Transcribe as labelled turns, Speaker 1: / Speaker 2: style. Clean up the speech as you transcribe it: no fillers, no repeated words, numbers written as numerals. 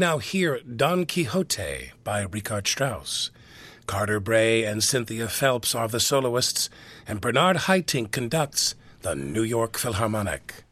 Speaker 1: Now hear Don Quixote by Richard Strauss. Carter Bray and Cynthia Phelps are the soloists, and Bernard Haitink conducts the New York Philharmonic.